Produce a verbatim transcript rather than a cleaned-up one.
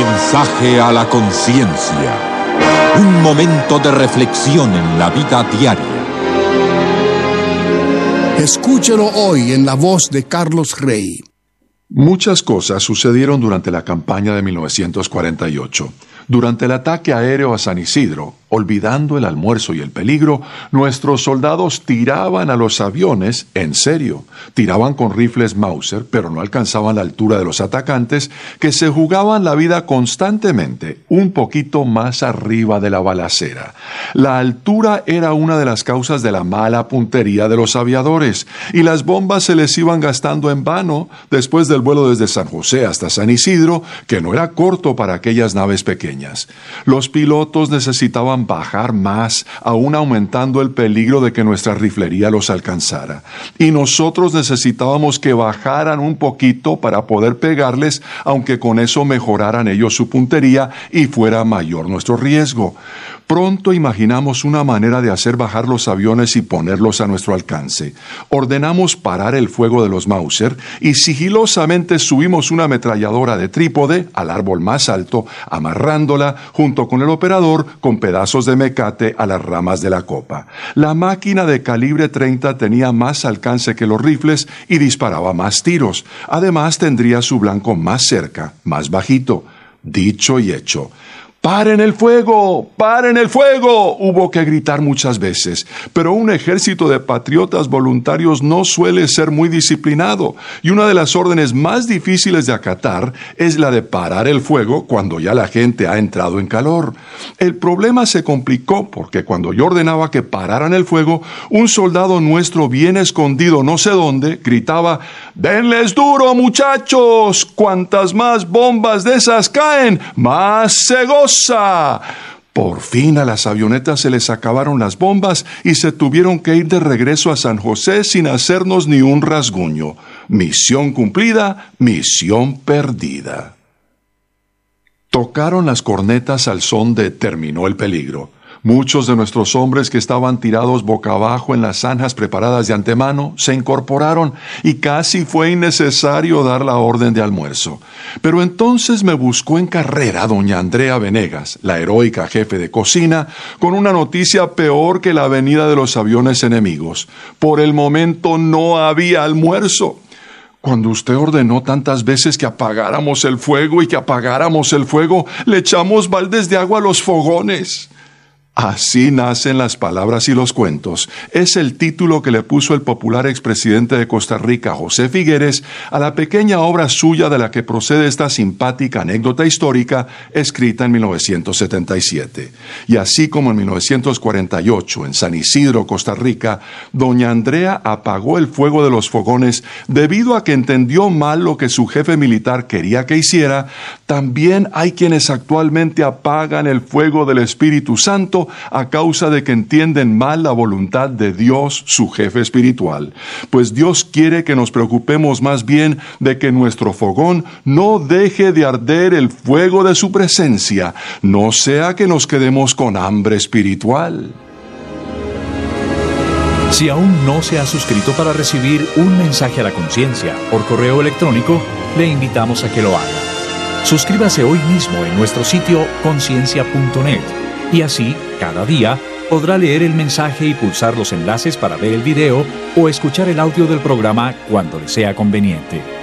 Mensaje a la conciencia. Un momento de reflexión en la vida diaria. Escúchelo hoy en la voz de Carlos Rey. Muchas cosas sucedieron durante la campaña de mil novecientos cuarenta y ocho. Durante el ataque aéreo a San Isidro, olvidando el almuerzo y el peligro, nuestros soldados tiraban a los aviones en serio. Tiraban con rifles Mauser, pero no alcanzaban la altura de los atacantes, que se jugaban la vida constantemente, un poquito más arriba de la balacera. La altura era una de las causas de la mala puntería de los aviadores, y las bombas se les iban gastando en vano después del vuelo desde San José hasta San Isidro, que no era corto para aquellas naves pequeñas. Los pilotos necesitaban bajar más, aún aumentando el peligro de que nuestra riflería los alcanzara. Y nosotros necesitábamos que bajaran un poquito para poder pegarles, aunque con eso mejoraran ellos su puntería y fuera mayor nuestro riesgo. Pronto imaginamos una manera de hacer bajar los aviones y ponerlos a nuestro alcance. Ordenamos parar el fuego de los Mauser y sigilosamente subimos una ametralladora de trípode al árbol más alto, amarrándola junto con el operador con pedazos de mecate a las ramas de la copa. La máquina de calibre treinta tenía más alcance que los rifles y disparaba más tiros. Además tendría su blanco más cerca, más bajito. Dicho y hecho. ¡Paren el fuego! ¡Paren el fuego! Hubo que gritar muchas veces, pero un ejército de patriotas voluntarios no suele ser muy disciplinado, y una de las órdenes más difíciles de acatar es la de parar el fuego cuando ya la gente ha entrado en calor. El problema se complicó porque cuando yo ordenaba que pararan el fuego, un soldado nuestro bien escondido no sé dónde gritaba: ¡denles duro, muchachos! ¡Cuantas más bombas de esas caen, más se goza! Por fin a las avionetas se les acabaron las bombas y se tuvieron que ir de regreso a San José sin hacernos ni un rasguño. Misión cumplida, misión perdida. Tocaron las cornetas al son de terminó el peligro. Muchos de nuestros hombres que estaban tirados boca abajo en las zanjas preparadas de antemano se incorporaron y casi fue innecesario dar la orden de almuerzo. Pero entonces me buscó en carrera doña Andrea Venegas, la heroica jefe de cocina, con una noticia peor que la venida de los aviones enemigos. Por el momento no había almuerzo. Cuando usted ordenó tantas veces que apagáramos el fuego y que apagáramos el fuego, le echamos baldes de agua a los fogones. Así nacen las palabras y los cuentos. Es el título que le puso el popular expresidente de Costa Rica, José Figueres, a la pequeña obra suya de la que procede esta simpática anécdota histórica escrita en mil novecientos setenta y siete. Y así como en mil novecientos cuarenta y ocho, en San Isidro, Costa Rica, doña Andrea apagó el fuego de los fogones debido a que entendió mal lo que su jefe militar quería que hiciera, también hay quienes actualmente apagan el fuego del Espíritu Santo a causa de que entienden mal la voluntad de Dios, su jefe espiritual. Pues Dios quiere que nos preocupemos más bien de que nuestro fogón no deje de arder el fuego de su presencia, no sea que nos quedemos con hambre espiritual. Si aún no se ha suscrito para recibir un mensaje a la conciencia por correo electrónico, le invitamos a que lo haga. Suscríbase hoy mismo en nuestro sitio conciencia punto net. Y así, cada día, podrá leer el mensaje y pulsar los enlaces para ver el video o escuchar el audio del programa cuando le sea conveniente.